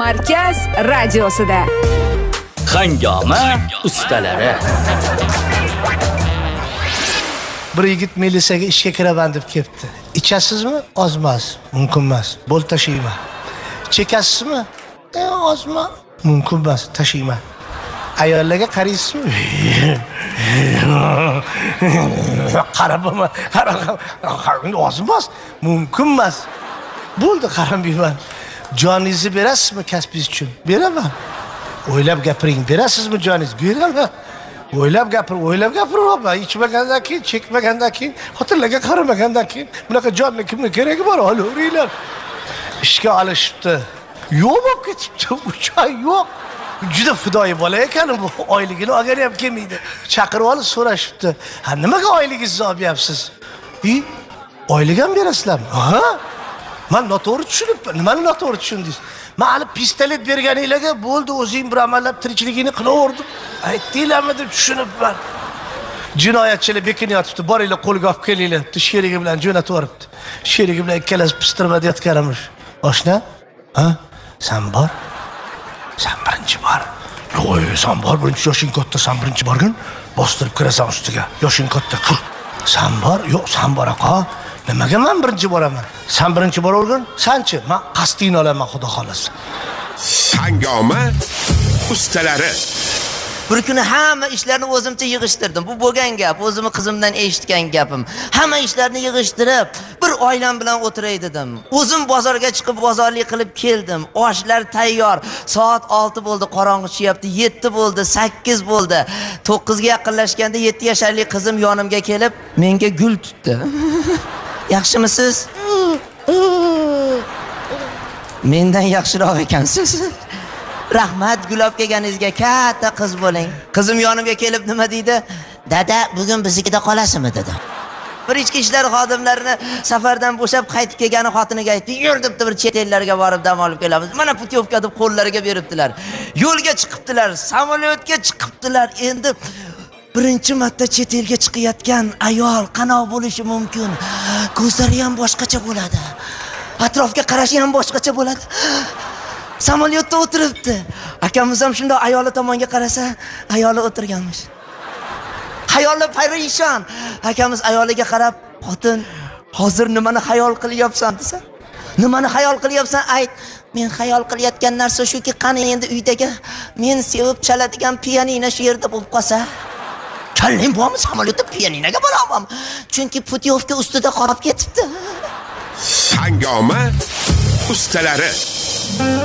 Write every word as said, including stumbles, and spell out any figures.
Markaz radiosida. Hangoma ustalari. Bir yigit militsiyaga ishga kiraman deb kelibdi. Ichasizmi? Ozmas, mumkin emas. Bo'l tashiyman. Chekasizmi? E, ozma, mumkin emas, tashiyman. Ayollarga qaraysizmi? Qarabman, qarab, ozmas, mumkin emas. Bo'ldi, qaramayman. Joningizni berasizmi kasbingiz uchun? Beraman. O'ylab gapiring, berasizmi joningiz? Beraman. O'ylab gapir, o'ylab gapiryapman. Ichmagandan keyin, chekmagandan keyin, xotinlarga qaramagandan keyin bunaqa jonni kimga keragi bor? Olaveringlar. Ishga olishibdi. Yo'q bo'lib ketibdi, uch oy yo'q. Juda fidoyi bola ekan, bu oyligini olgani ham kelmaydi. Chaqirib olib so'rashibdi. Ha, nimaga oyligingizni olyapsiz? "I, oylik ham berasizlarmi?" "Ha? Men noto'g'ri tushunibman." "Nimani noto'g'ri tushundingiz?" "Men hali pistolet berganinglarga bo'ldi, o'zing bir amallab tirikchiligini qilaverdim. Aytdinglarmi deb tushunibman." Jinoyatchilar bekin yotibdi. "Boringlar, qo'lga olib kelinglar" deb sherigi bilan jo'natib yuboribdi. Sherigi bilan ikkalasi pistirma deyotganimiz. "Oshna, ha? Sen bor? Sen birinchi bor." "Yo'q, sen bor, birinchi yoshing katta, sen birinchi borgin, bostirib kirasan ustiga. Yoshing katta. Sen bor? Yo'q, sen bor aqa. Nimaga men birinchi boraman? Sen birinchi boravergin, senchi? Men qasdingni olaman, xudo xolasa." Hangoma ustalari. Bir kuni hamma ishlarni o'zimcha yig'ishtirdim. Bu bo'lgan gap, o'zimni qizimdan eshitgan gapim. Hamma ishlarni yig'ishtirib, bir oilam bilan o'tiray dedim. O'zim bozorga chiqib bozorlik qilib keldim. Oshlar tayyor. Soat olti bo'ldi, qorong'i tushyapti. yetti bo'ldi, sakkiz bo'ldi. to'qqiz ga yaqinlashganda yetti yoshli qizim yonimga kelib, menga gul tutdi. "Yaxshimisiz?" "Mendan yaxshiroq ekansiz." "Rahmat, gul olib kelganingizga, katta qiz bo'ling." Qizim yonimga kelib nima deydi? "Dada, bugun biznikida qolasizmi?" dedi. Bir ichki ishlar xodimlarini safardan bo'shab qaytib kelgani xotiniga aytdi, "Yur" debdi, "bir chet ellarga borib dam olib kelamiz." Mana putyovka deb qo'llariga beribdilar. Yo'lga chiqibdilar, samolyotga chiqibdilar. Endi birinchi marta chet elga chiqayotgan ayol qanaqa bo'lishi mumkin? Ko'zlari ham boshqacha bo'ladi. Atrofga qarashi ham boshqacha bo'ladi. Samolyotda o'tiribdi. Akamiz ham shunda ayoli tomonga qarasa, ayoli o'tirganmish. Xayoli parishon. Akamiz ayoliga qarab, "Xotin, hozir nimani xayol qilyapsan?" desa, "Nimani xayol qilyapsan? Ayt." "Men xayol qilayotgan narsa shuki, qani endi uydagi men sevib chaladigan pianino shu yerda bo'lib qolsa." "Kallang bormi, samolyotda pianinoga boraman. Chunki putyovka ustida qolib ketibdi." Hangoma ustalari.